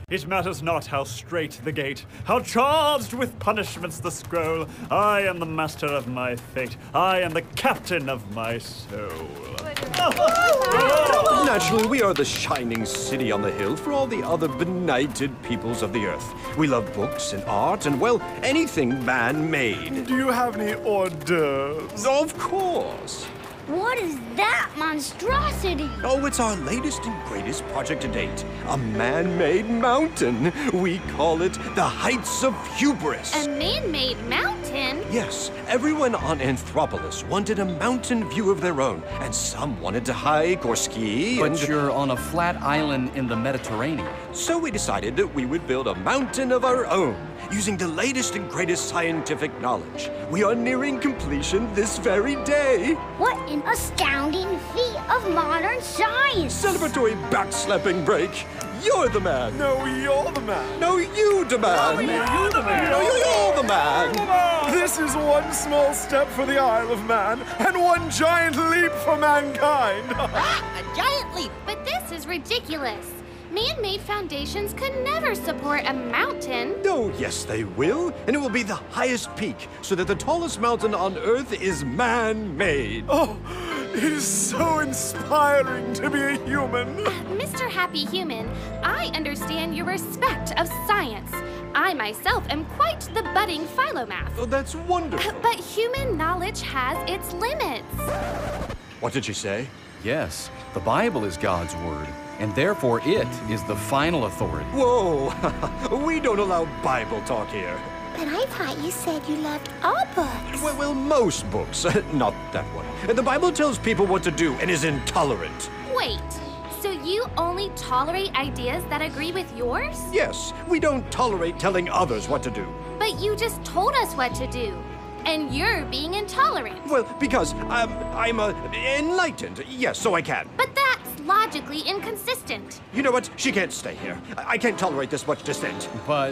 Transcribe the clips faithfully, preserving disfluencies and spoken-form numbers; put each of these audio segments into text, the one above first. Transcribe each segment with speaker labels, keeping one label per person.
Speaker 1: It matters not how straight the gate, how charged with punishments the scroll. I am the master of my fate. I am the captain of my soul.
Speaker 2: Naturally, we are the shining city on the hill for all the other benighted peoples of the earth. We love books and art and, well, anything man-made.
Speaker 3: Do you have any hors d'oeuvres?
Speaker 2: Of course.
Speaker 4: What is that monstrosity?
Speaker 2: Oh, it's our latest and greatest project to date. A man-made mountain. We call it the Heights of Hubris.
Speaker 4: A man-made mountain?
Speaker 2: Yes, everyone on Anthropolis wanted a mountain view of their own, and some wanted to hike or ski.
Speaker 5: But
Speaker 2: and...
Speaker 5: you're on a flat island in the Mediterranean.
Speaker 2: So we decided that we would build a mountain of our own, using the latest and greatest scientific knowledge. We are nearing completion this very day.
Speaker 4: What an astounding feat of modern science!
Speaker 2: Celebratory backslapping break. You're the man.
Speaker 3: No, you're the man.
Speaker 2: No, you the man.
Speaker 1: No, you're the man.
Speaker 2: No, you're the man.
Speaker 3: This is one small step for the Isle of Man, and one giant leap for mankind.
Speaker 4: A giant leap! But this is ridiculous. Man-made foundations could never support a mountain.
Speaker 2: Oh, yes, they will. And it will be the highest peak, so that the tallest mountain on Earth is man-made.
Speaker 3: Oh, it is so inspiring to be a human.
Speaker 4: Mister Happy Human, I understand your respect of science. I myself am quite the budding philomath.
Speaker 2: Oh, that's wonderful.
Speaker 4: But human knowledge has its limits.
Speaker 2: What did she say?
Speaker 5: Yes, the Bible is God's word, and therefore it is the final authority.
Speaker 2: Whoa, we don't allow Bible talk here.
Speaker 4: But I thought you said you loved all books.
Speaker 2: Well, well, most books, not that one. The Bible tells people what to do and is intolerant.
Speaker 4: Wait, so you only tolerate ideas that agree with yours?
Speaker 2: Yes, we don't tolerate telling others what to do.
Speaker 4: But you just told us what to do. And you're being intolerant.
Speaker 2: Well, because um, I'm uh, enlightened. Yes, so I can.
Speaker 4: But that's logically inconsistent.
Speaker 2: You know what? She can't stay here. I, I can't tolerate this much dissent.
Speaker 5: But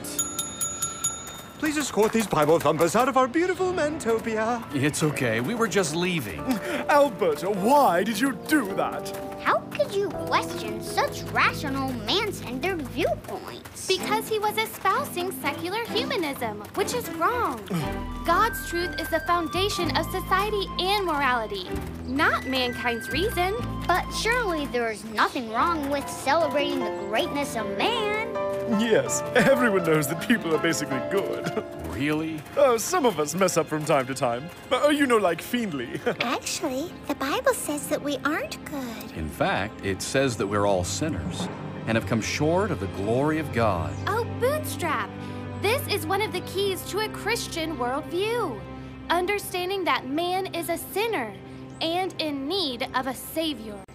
Speaker 2: Please escort these Bible thumpers out of our beautiful Mantopia.
Speaker 5: it's okay, we were just leaving.
Speaker 3: Albert, why did you do that?
Speaker 4: How could you question such rational, man-centered viewpoints? Because he was espousing secular humanism, which is wrong. God's truth is the foundation of society and morality, not mankind's reason. But surely there's nothing wrong with celebrating the greatness of man.
Speaker 3: Yes, everyone knows that people are basically good.
Speaker 5: Really?
Speaker 3: Uh, some of us mess up from time to time. Uh, you know, like fiendly.
Speaker 6: Actually, the Bible says that we aren't good.
Speaker 5: In fact, it says that we're all sinners and have come short of the glory of God.
Speaker 4: Oh, Bootstrap! This is one of the keys to a Christian worldview. Understanding that man is a sinner and in need of a savior.